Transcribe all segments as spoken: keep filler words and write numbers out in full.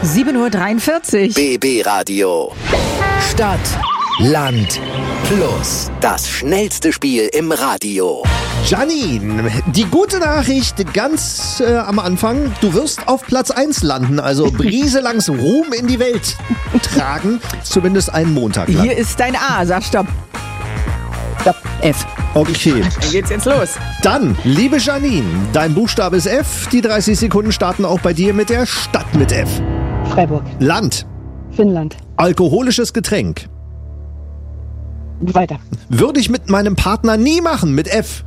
sieben Uhr dreiundvierzig. B B Radio. Stadt, Land, Plus. Das schnellste Spiel im Radio. Janine, die gute Nachricht ganz äh, am Anfang, du wirst auf Platz eins landen, also brieselangs Ruhm in die Welt tragen, zumindest einen Montag lang. Hier ist dein A, sag Stopp. Stopp, F. Okay. Dann geht's jetzt los. Dann, liebe Janine, dein Buchstabe ist F, die dreißig Sekunden starten auch bei dir mit der Stadt mit F. Freiburg. Land. Finnland. Alkoholisches Getränk. Weiter. Würde ich mit meinem Partner nie machen, mit F.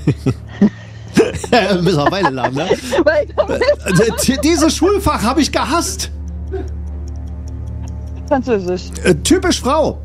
Müssen wir Weile lang, ne? Weiter. Äh, Dieses Schulfach habe ich gehasst. Französisch. Äh, typisch Frau.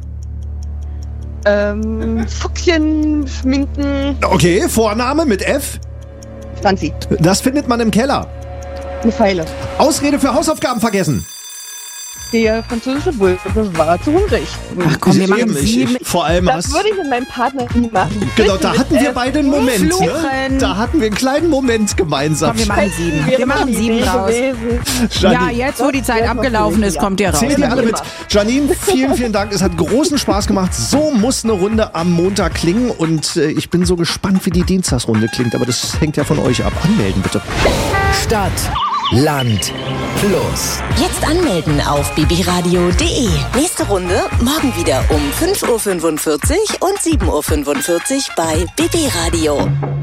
Ähm, Fuchschen, Schminken. Okay, Vorname mit F. Franzi. Das findet man im Keller. Eine Pfeile. Ausrede für Hausaufgaben vergessen. Der französische Bulldozer war zu hungrig. Ach komm, wir machen Eben, ich- sieben. ich- Vor allem Das hast würde ich mit meinem Partner nie machen. Genau, da hatten wir beide einen Moment. Ne? Fluchen. Da hatten wir einen kleinen Moment gemeinsam. Komm, wir machen sieben. Wir machen sieben raus. Ja, Janine, jetzt, wo die Zeit Jetzt abgelaufen noch ist, ja. kommt ihr raus. zählt ihr alle mit. Immer. Janine, vielen, vielen Dank. Es hat großen Spaß gemacht. So muss eine Runde am Montag klingen. Und äh, ich bin so gespannt, wie die Dienstagsrunde klingt. Aber das hängt ja von euch ab. Anmelden bitte. Stadt, Land, Plus. Jetzt anmelden auf b b radio punkt d e. Nächste Runde morgen wieder um fünf Uhr fünfundvierzig und sieben Uhr fünfundvierzig bei B B Radio.